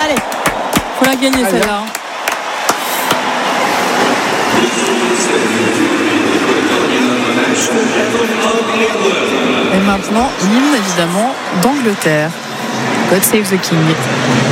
Allez, faut la gagner celle-là. Et maintenant, l'hymne évidemment d'Angleterre. God Save the King.